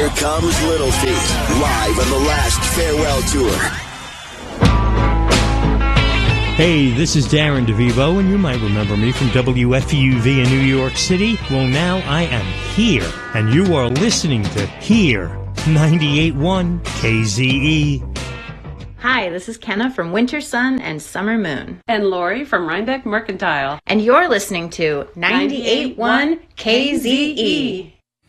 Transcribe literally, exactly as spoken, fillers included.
comes Little Feat, live on the last farewell tour. Hey, this is Darren DeVivo, and you might remember me from W F U V in New York City. Well, now I am here, and you are listening to Here, ninety-eight point one K Z E. Hi, this is Kenna from Winter Sun and Summer Moon. And Lori from Rhinebeck Mercantile. And you're listening to ninety-eight point one K Z E.